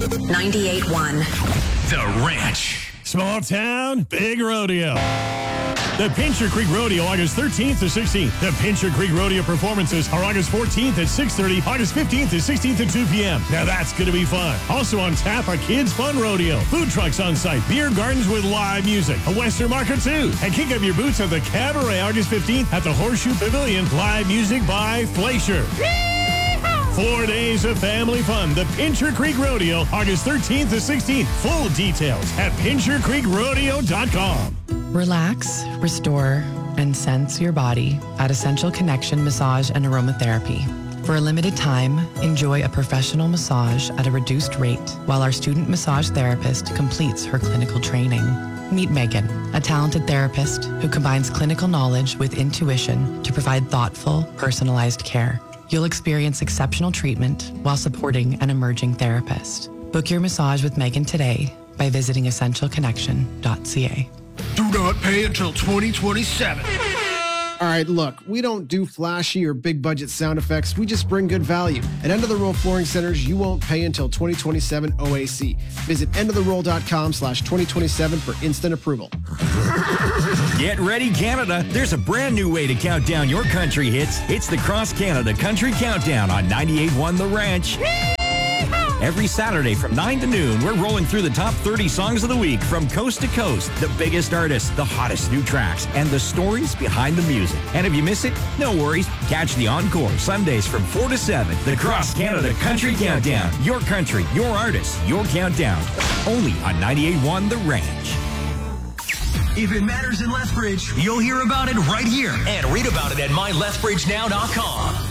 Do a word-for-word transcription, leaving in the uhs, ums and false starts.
ninety-eight one. The Ranch. Small town, big rodeo. The Pincher Creek Rodeo, August thirteenth to sixteenth. The Pincher Creek Rodeo performances are August fourteenth at six thirty, August fifteenth and sixteenth at two p.m. Now that's going to be fun. Also on tap, a kids' fun rodeo. Food trucks on site, beer gardens with live music, a Western market too. And kick up your boots at the Cabaret, August fifteenth at the Horseshoe Pavilion. Live music by Fleischer. Four days of family fun. The Pincher Creek Rodeo, August thirteenth to sixteenth. Full details at pincher creek rodeo dot com. Relax, restore, and sense your body at Essential Connection Massage and Aromatherapy. For a limited time, enjoy a professional massage at a reduced rate while our student massage therapist completes her clinical training. Meet Megan, a talented therapist who combines clinical knowledge with intuition to provide thoughtful, personalized care. You'll experience exceptional treatment while supporting an emerging therapist. Book your massage with Megan today by visiting essential connection dot c a. Do not pay until twenty twenty-seven. All right, look, we don't do flashy or big budget sound effects. We just bring good value. At End of the Roll Flooring Centers, you won't pay until twenty twenty-seven O A C. Visit end of the roll dot com slash twenty twenty-seven for instant approval. Get ready, Canada. There's a brand new way to count down your country hits. It's the Cross Canada Country Countdown on ninety-eight point one The Ranch. Every Saturday from nine to noon, we're rolling through the top thirty songs of the week from coast to coast, the biggest artists, the hottest new tracks, and the stories behind the music. And if you miss it, no worries. Catch the encore Sundays from four to seven. The Cross Canada Country Countdown. Your country, your artists, your countdown. Only on ninety-eight point one The Ranch. If it matters in Lethbridge, you'll hear about it right here and read about it at my lethbridge now dot com.